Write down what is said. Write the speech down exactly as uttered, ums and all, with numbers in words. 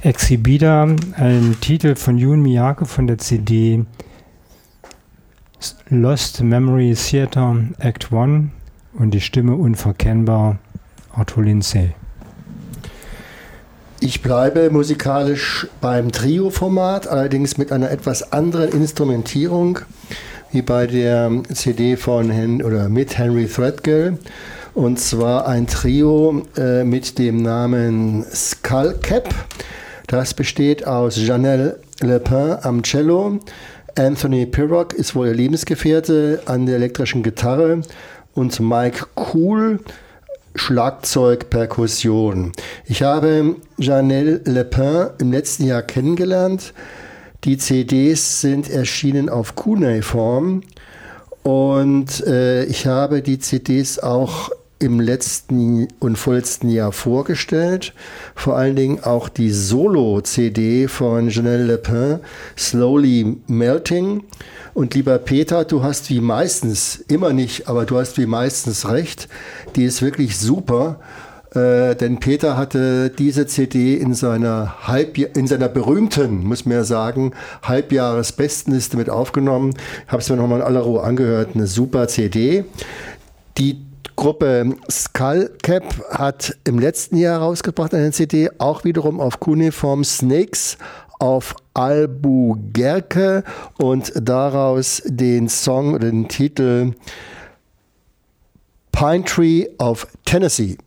Exhibida, ein Titel von Jun Miyake von der C D Lost Memory Theater Act eins und die Stimme unverkennbar Arthur Lindsay. Ich bleibe musikalisch beim Trio-Format, allerdings mit einer etwas anderen Instrumentierung, wie bei der C D von Hen- oder mit Henry Threadgill. Und zwar ein Trio äh, mit dem Namen Skullcap. Das besteht aus Janelle Lepin am Cello, Anthony Pirrock ist wohl ihr Lebensgefährte an der elektrischen Gitarre und Mike Cool, Schlagzeug, Perkussion. Ich habe Janelle Lepin im letzten Jahr kennengelernt. Die C Ds sind erschienen auf Cuneiform und äh, ich habe die C Ds auch im letzten und vorletzten Jahr vorgestellt. Vor allen Dingen auch die Solo-C D von Janelle Lepin, Slowly Melting. Und lieber Peter, du hast wie meistens, immer nicht, aber du hast wie meistens recht, die ist wirklich super. Äh, denn Peter hatte diese C D in seiner, Halb in seiner berühmten, muss man ja sagen, Halbjahresbestenliste mit aufgenommen. Ich habe es mir nochmal in aller Ruhe angehört, eine super C D. Die Gruppe Skullcap hat im letzten Jahr rausgebracht eine C D, auch wiederum auf Cuneiform, Snakes auf Albuquerque und daraus den Song oder den Titel Pine Tree of Tennessee.